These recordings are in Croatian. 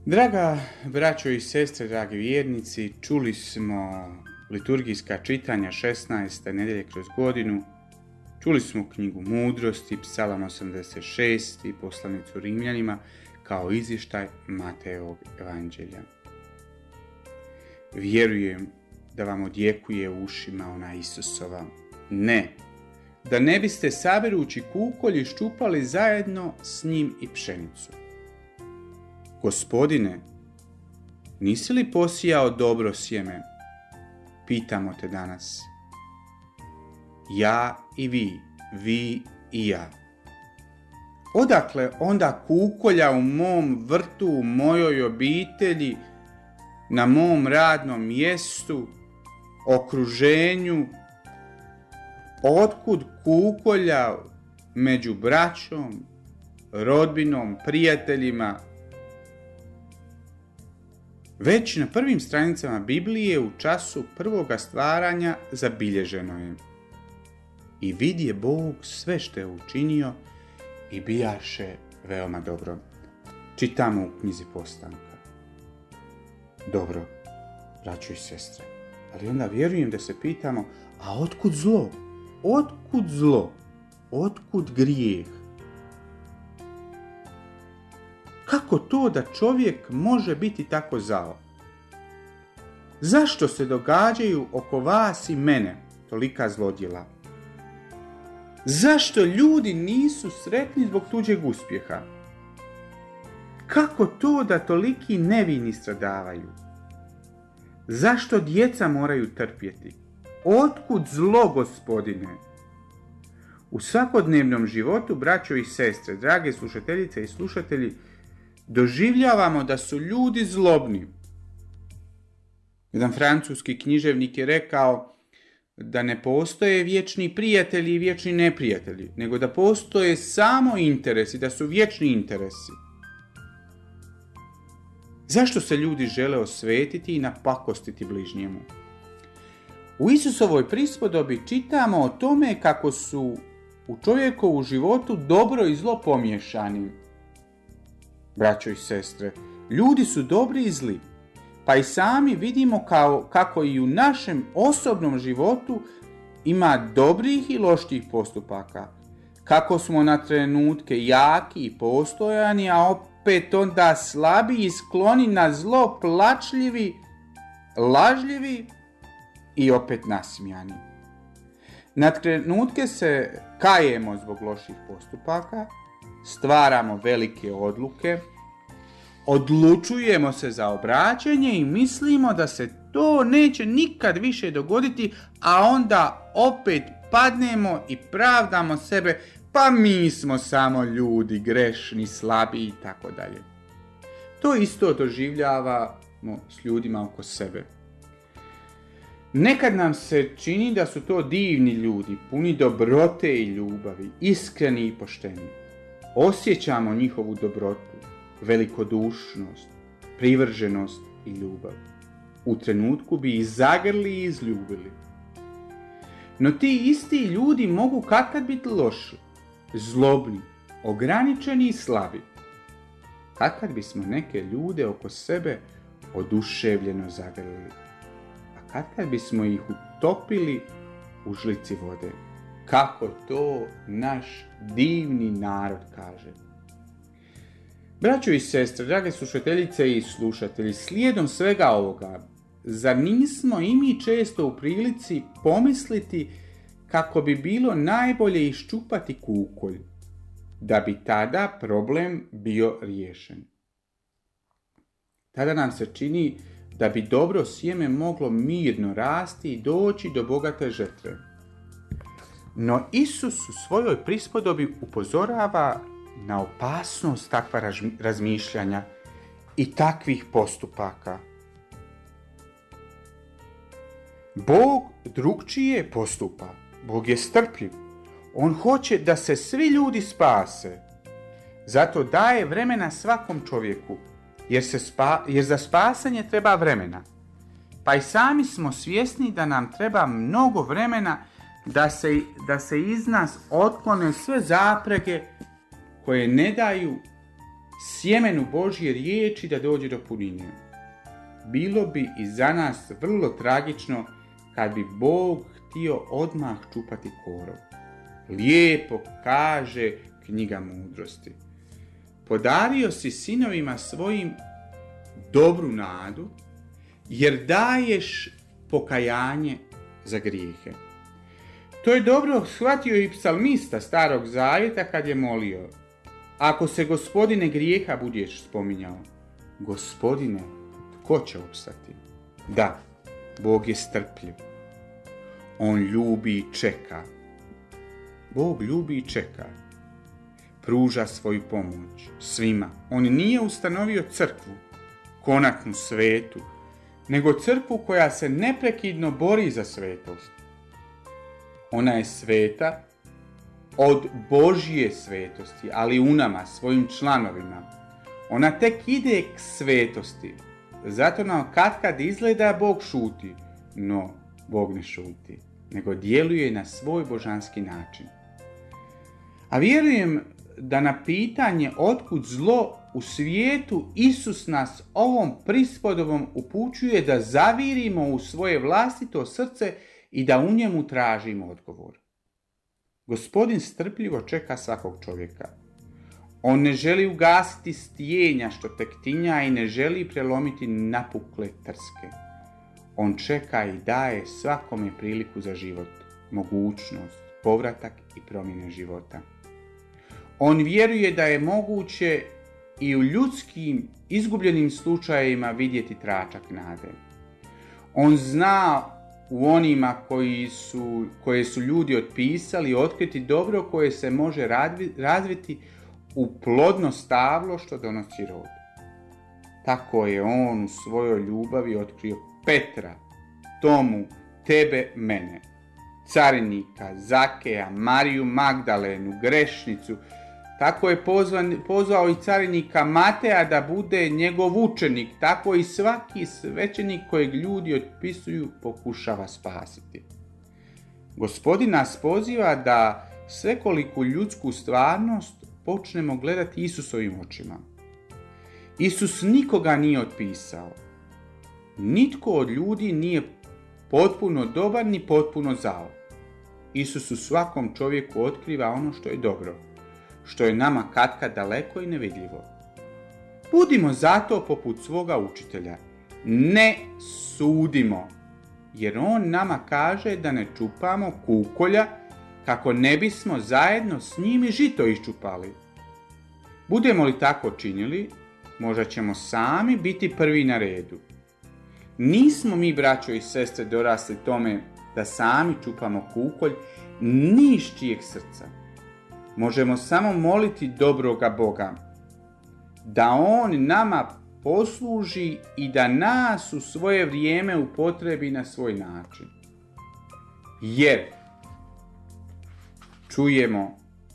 Draga braćo i sestre, dragi vjernici, čuli smo liturgijska čitanja 16. nedjelje kroz godinu, čuli smo knjigu Mudrosti, Psalam 86 i poslanicu Rimljanima kao izvještaj Matejevog evanđelja. Vjerujem da vam odjekuje u ušima ona Isusova ne, da ne biste saberući kukolj iščupali zajedno s njim i pšenicu. Gospodine, nisi li posijao dobro sjeme? Pitamo te danas. Ja i vi i ja. Odakle onda kukolja u mom vrtu, u mojoj obitelji, na mom radnom mjestu, okruženju? Otkud kukolja među braćom, rodbinom, prijateljima? Već na prvim stranicama Biblije u času prvoga stvaranja zabilježeno je: i vidje Bog sve što je učinio i bijaše veoma dobro. Čitamo u knjizi Postanka. Dobro, braćo i sestre, ali onda vjerujem da se pitamo, a otkud zlo? Otkud zlo? Otkud grijeh? Kako to da čovjek može biti tako zao? Zašto se događaju oko vas i mene tolika zlodjela? Zašto ljudi nisu sretni zbog tuđeg uspjeha? Kako to da toliki nevini stradavaju? Zašto djeca moraju trpjeti? Otkud zlo, Gospodine? U svakodnevnom životu, braćo i sestre, drage slušateljice i slušatelji, doživljavamo da su ljudi zlobni. Jedan francuski književnik je rekao da ne postoje vječni prijatelji i vječni neprijatelji, nego da postoje samo interesi, da su vječni interesi. Zašto se ljudi žele osvetiti i napakostiti bližnjemu? U Isusovoj prispodobi čitamo o tome kako su u čovjekovu životu dobro i zlo pomiješani. Braćo i sestre, ljudi su dobri i zli, pa i sami vidimo kako i u našem osobnom životu ima dobrih i loših postupaka. Kako smo na trenutke jaki i postojani, a opet onda slabi i skloni na zlo, plačljivi, lažljivi i opet nasmijani. Na trenutke se kajemo zbog loših postupaka, stvaramo velike odluke, odlučujemo se za obraćanje i mislimo da se to neće nikad više dogoditi, a onda opet padnemo i pravdamo sebe, pa mi smo samo ljudi, grešni, slabi i tako dalje. To isto doživljavamo s ljudima oko sebe. Nekad nam se čini da su to divni ljudi, puni dobrote i ljubavi, iskreni i pošteni. Osjećamo njihovu dobrotu, velikodušnost, privrženost i ljubav. U trenutku bi ih zagrli i izljubili. No ti isti ljudi mogu katkad biti loši, zlobni, ograničeni i slabi. Katkad bismo neke ljude oko sebe oduševljeno zagrlili, a katkad bismo ih utopili u žlici vode. Kako to naš divni narod kaže. Braćo i sestre, drage slušateljice i slušatelji, slijedom svega ovoga, zar nismo i mi često u prilici pomisliti kako bi bilo najbolje iščupati kukolj, da bi tada problem bio riješen? Tada nam se čini da bi dobro sjeme moglo mirno rasti i doći do bogate žetve. No Isus u svojoj prispodobi upozorava na opasnost takva razmišljanja i takvih postupaka. Bog drukčije postupa. Bog je strpljiv. On hoće da se svi ljudi spase. Zato daje vremena svakom čovjeku, jer za spasanje treba vremena. Pa i sami smo svjesni da nam treba mnogo vremena da se iz nas otklone sve zapreke koje ne daju sjemenu Božje riječi da dođe do punine. Bilo bi i za nas vrlo tragično kad bi Bog htio odmah čupati korov. Lijepo kaže knjiga mudrosti. Podario si sinovima svojim dobru nadu, jer daješ pokajanje za grijehe. To je dobro shvatio i psalmista Starog Zavjeta kad je molio: ako se, Gospodine, grijeha budeš spominjao, Gospodine, tko će opstati? Da, Bog je strpljiv. On ljubi i čeka. Bog ljubi i čeka. Pruža svoju pomoć svima. On nije ustanovio crkvu, konačnu svetu, nego crkvu koja se neprekidno bori za svetost. Ona je sveta od Božje svetosti, ali u nama, svojim članovima. Ona tek ide k svetosti. Zato nam katkad izgleda Bog šuti, no Bog ne šuti, nego djeluje na svoj božanski način. A vjerujem da na pitanje otkud zlo u svijetu Isus nas ovom prispodobom upućuje da zavirimo u svoje vlastito srce i da u njemu tražimo odgovor. Gospodin strpljivo čeka svakog čovjeka. On ne želi ugasiti stijenja što tek tinja i ne želi prelomiti napukle trske. On čeka i daje svakome priliku za život, mogućnost, povratak i promjene života. On vjeruje da je moguće i u ljudskim izgubljenim slučajevima vidjeti tračak nade. On zna u onima koje su ljudi otpisali otkriti dobro koje se može razviti u plodno stablo što donosi rod. Tako je on u svojoj ljubavi otkrio Petra, Tomu, tebe, mene, carinika, Zakeja, Mariju Magdalenu, grešnicu. Tako je pozvao i carinika Mateja da bude njegov učenik. Tako i svaki svećenik kojeg ljudi otpisuju pokušava spasiti. Gospodin nas poziva da svekoliku ljudsku stvarnost počnemo gledati Isusovim očima. Isus nikoga nije otpisao. Nitko od ljudi nije potpuno dobar ni potpuno zao. Isus u svakom čovjeku otkriva ono što je dobro, što je nama katkad daleko i nevidljivo. Budimo zato poput svoga učitelja. Ne sudimo, jer on nama kaže da ne čupamo kukolja kako ne bismo zajedno s njim i žito iščupali. Budemo li tako činili, možda ćemo sami biti prvi na redu. Nismo mi, braćo i sestre, dorasli tome da sami čupamo kukolj ni iz čijeg srca. Možemo samo moliti dobroga Boga da On nama posluži i da nas u svoje vrijeme upotrebi na svoj način. Jer čujemo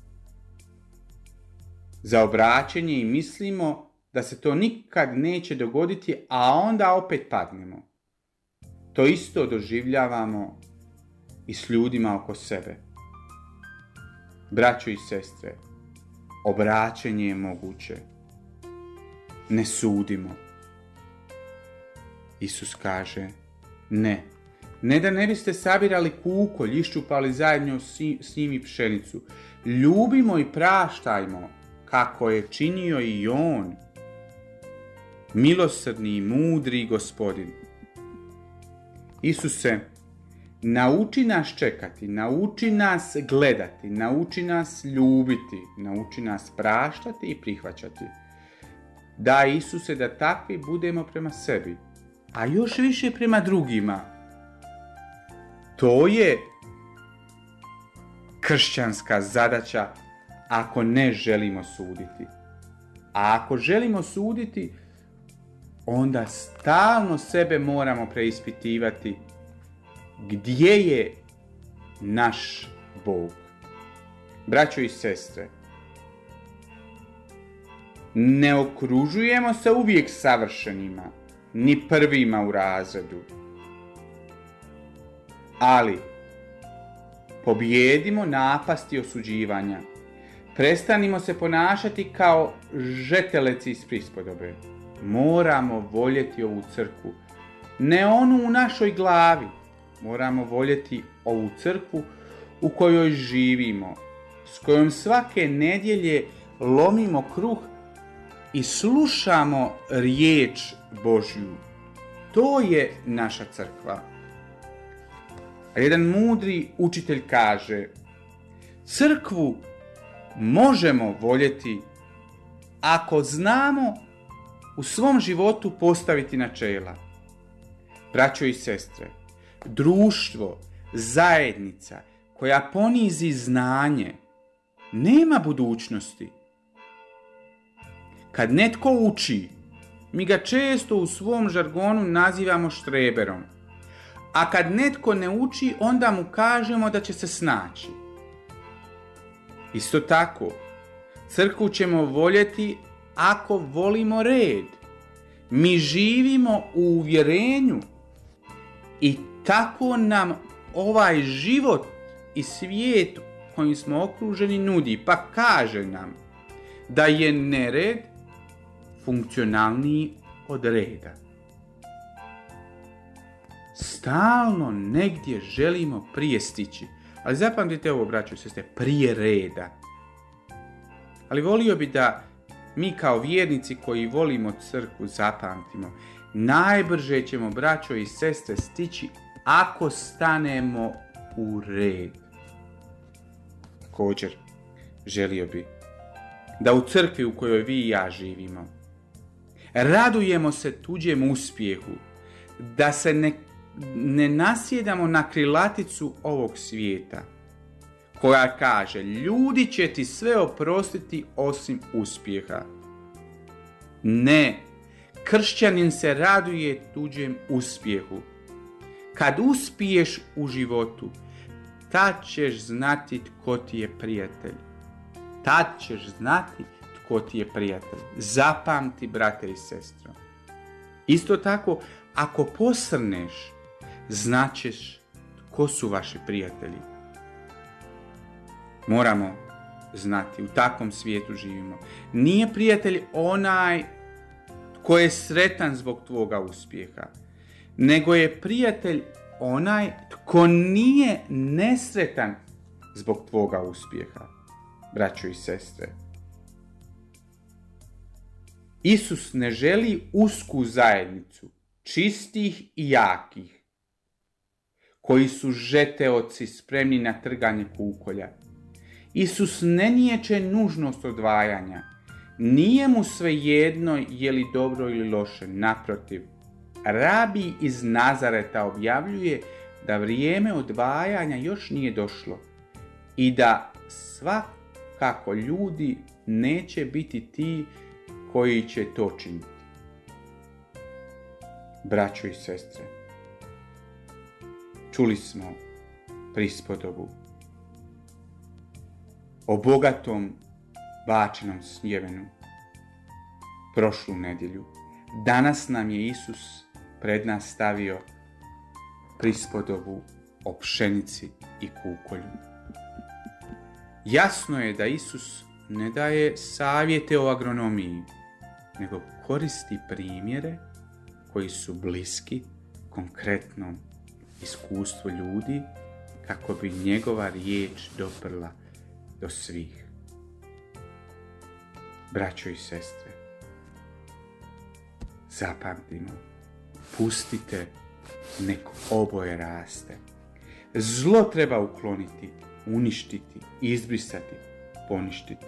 za obraćenje i mislimo da se to nikad neće dogoditi, a onda opet padnemo. To isto doživljavamo i s ljudima oko sebe. Braćo i sestre, obraćenje je moguće. Ne sudimo. Isus kaže, ne da ne biste sabirali kukolj, iščupali zajedno s njim i pšenicu. Ljubimo i praštajmo, kako je činio i On. Milosrdni i mudri Gospodin. Isuse, nauči nas čekati, nauči nas gledati, nauči nas ljubiti, nauči nas praštati i prihvaćati. Daj, Isuse, da takvi budemo prema sebi, a još više prema drugima. To je kršćanska zadaća ako ne želimo suditi. A ako želimo suditi, onda stalno sebe moramo preispitivati gdje je naš Bog. Braćo i sestre, ne okružujemo se uvijek savršenima, ni prvima u razredu. Ali pobijedimo napasti osuđivanja. Prestanimo se ponašati kao žeteleci iz prispodobe. Moramo voljeti ovu crkvu. Ne onu u našoj glavi. Moramo voljeti ovu crkvu u kojoj živimo, s kojom svake nedjelje lomimo kruh i slušamo riječ Božju. To je naša crkva. A jedan mudri učitelj kaže: crkvu možemo voljeti ako znamo u svom životu postaviti načela. Braćo i sestre, društvo, zajednica koja ponizi znanje nema budućnosti. Kad netko uči, mi ga često u svom žargonu nazivamo štreberom. A kad netko ne uči, onda mu kažemo da će se snaći. Isto tako, crkvu ćemo voljeti ako volimo red. Mi živimo u uvjerenju i tako nam ovaj život i svijet kojim smo okruženi nudi, pa kaže nam da je nered funkcionalniji od reda. Stalno negdje želimo prije stići, ali zapamtite ovo, braćo i sestre, prije reda. Ali volio bi da mi kao vjernici koji volimo crkvu zapamtimo, najbrže ćemo, braćo i sestre, stići ako stanemo u red. Također, želio bi da u crkvi u kojoj vi i ja živimo, radujemo se tuđem uspjehu, da se ne nasjedamo na krilaticu ovog svijeta, koja kaže: ljudi će ti sve oprostiti osim uspjeha. Ne, kršćanin se raduje tuđem uspjehu. Kad uspiješ u životu, tad ćeš znati tko ti je prijatelj. Tad ćeš znati tko ti je prijatelj. Zapamti, brate i sestro. Isto tako, ako posrneš, znaćeš tko su vaši prijatelji. Moramo znati, u takvom svijetu živimo. Nije prijatelj onaj tko je sretan zbog tvoga uspjeha, nego je prijatelj onaj tko nije nesretan zbog tvoga uspjeha. Braćo i sestre, Isus ne želi usku zajednicu čistih i jakih, koji su žeteoci spremni na trganje kukolja. Isus ne niječe nužnost odvajanja. Nije mu svejedno je li dobro ili loše. Naprotiv, rabi iz Nazareta objavljuje da vrijeme odvajanja još nije došlo i da svakako ljudi neće biti ti koji će to činiti. Braćo i sestre, čuli smo prispodobu o bogatom bačenom sjemenu prošlu nedjelju. Danas nam je Isus pred nas stavio prispodobu o pšenici i kukolju. Jasno je da Isus ne daje savjete o agronomiji, nego koristi primjere koji su bliski konkretnom iskustvu ljudi kako bi njegova riječ doprla do svih. Braćo i sestre, zapamtimo, pustite nek oboje raste. Zlo treba ukloniti, uništiti, izbrisati, poništiti.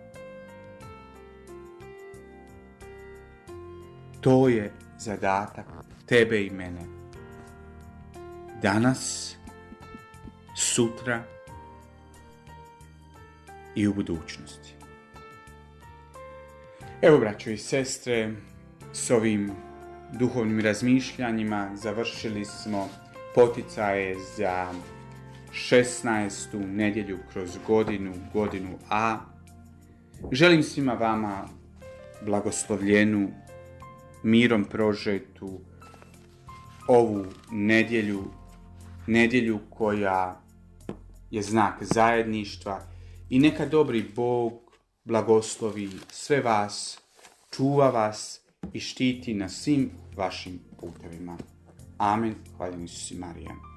To je zadatak tebe i mene. Danas, sutra i u budućnosti. Evo, braćo i sestre, s ovim duhovnim razmišljanjima završili smo poticaje za 16. nedjelju kroz godinu A. Želim svima vama blagoslovljenu, mirom prožetu ovu nedjelju koja je znak zajedništva I neka dobri Bog blagoslovi sve vas, čuva vas i štiti na svim vašim putevima. Amen. Hvala Isusi Marija.